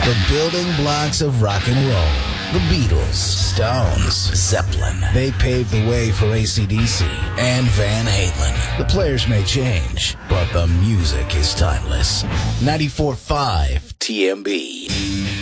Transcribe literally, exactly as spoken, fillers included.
The building blocks of rock and roll. The Beatles, Stones, Zeppelin. They paved the way for A C D C and Van Halen. The players may change, but the music is timeless. ninety-four point five T M B.